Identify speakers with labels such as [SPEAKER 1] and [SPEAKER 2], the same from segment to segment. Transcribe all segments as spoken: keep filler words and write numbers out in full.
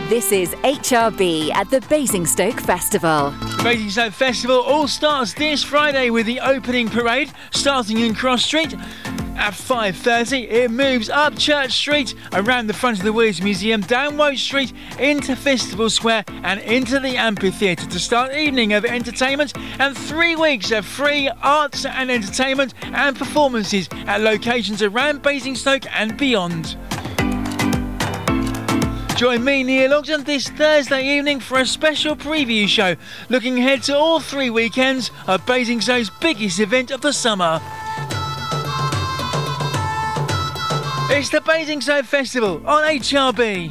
[SPEAKER 1] This is H R B at the Basingstoke Festival.
[SPEAKER 2] The Basingstoke Festival all starts this Friday with the opening parade starting in Cross Street. At five thirty, it moves up Church Street, around the front of the Williams Museum, down Woke Street, into Festival Square and into the amphitheatre to start an evening of entertainment and three weeks of free arts and entertainment and performances at locations around Basingstoke and beyond. Join me, Neil Ogden, this Thursday evening for a special preview show looking ahead to all three weekends of Basingstoke's biggest event of the summer. It's the Basingstoke Festival on H R B.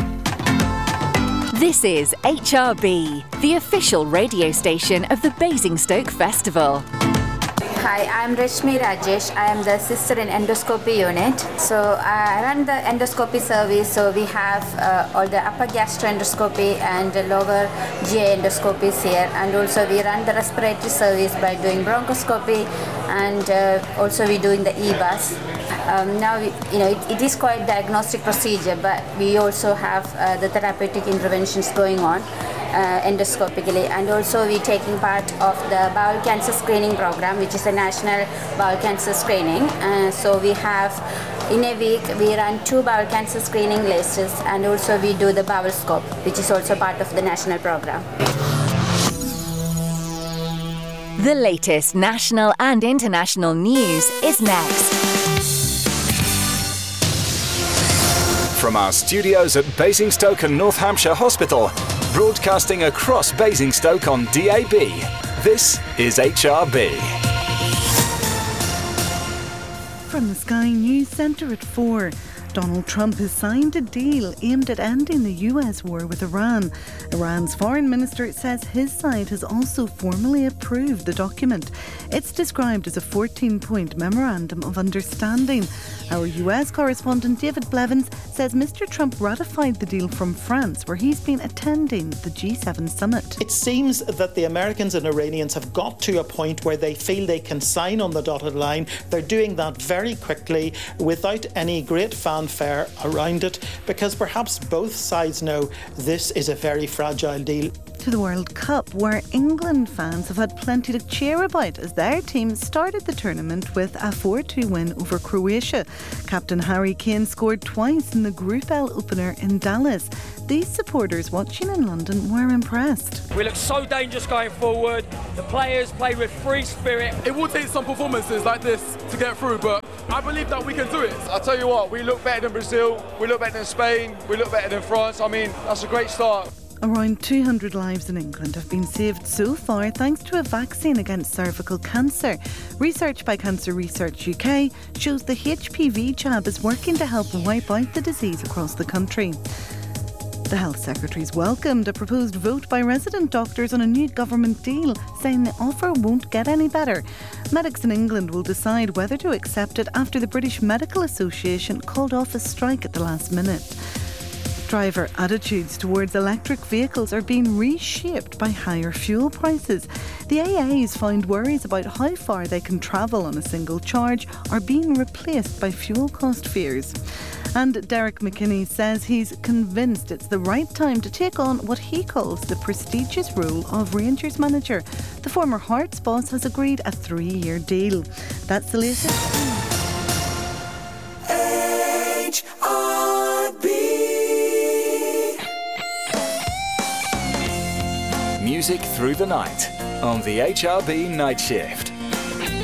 [SPEAKER 1] This is H R B, the official radio station of the Basingstoke Festival.
[SPEAKER 3] Hi, I'm Rashmi Rajesh. I am the assistant in endoscopy unit. So I run the endoscopy service. So we have uh, all the upper gastroendoscopy and the lower G I endoscopies here. And also we run the respiratory service by doing bronchoscopy, and uh, also we doing the E B A S. Um, now, we, you know, it, it is quite a diagnostic procedure, but we also have uh, the therapeutic interventions going on uh, endoscopically, and also we taking part of the bowel cancer screening program, which is a national bowel cancer screening. Uh, so we have, in a week, we run two bowel cancer screening lists, and also we do the bowel scope, which is also part of the national program.
[SPEAKER 1] The latest national and international news is next.
[SPEAKER 4] From our studios at Basingstoke and North Hampshire Hospital, broadcasting across Basingstoke on D A B, this is H R B.
[SPEAKER 5] From the Sky News Centre at four. Donald Trump has signed a deal aimed at ending the U S war with Iran. Iran's foreign minister says his side has also formally approved the document. It's described as a fourteen-point memorandum of understanding. Our U S correspondent David Blevins says Mr Trump ratified the deal from France, where he's been attending the G seven summit.
[SPEAKER 6] It seems that the Americans and Iranians have got to a point where they feel they can sign on the dotted line. They're doing that very quickly without any great fanfare around it, because perhaps both sides know this is a very fragile deal.
[SPEAKER 5] To the World Cup, where England fans have had plenty to cheer about as their team started the tournament with a four two win over Croatia. Captain Harry Kane scored twice in the Group L opener in Dallas. These supporters watching in London were impressed.
[SPEAKER 7] We look so dangerous going forward. The players play with free spirit.
[SPEAKER 8] It will take some performances like this to get through, but I believe that we can do it. I'll tell you what, we look better than Brazil, we look better than Spain, we look better than France. I mean, that's a great start.
[SPEAKER 5] Around two hundred lives in England have been saved so far thanks to a vaccine against cervical cancer. Research by Cancer Research U K shows the H P V jab is working to help wipe out the disease across the country. The Health Secretary's welcomed a proposed vote by resident doctors on a new government deal, saying the offer won't get any better. Medics in England will decide whether to accept it after the British Medical Association called off a strike at the last minute. Driver attitudes towards electric vehicles are being reshaped by higher fuel prices. The A A's found worries about how far they can travel on a single charge are being replaced by fuel cost fears. And Derek McKinney says he's convinced it's the right time to take on what he calls the prestigious role of Rangers manager. The former Hearts boss has agreed a three-year deal. That's the latest.
[SPEAKER 9] H R B.
[SPEAKER 4] Music through the night on the H R B Night Shift.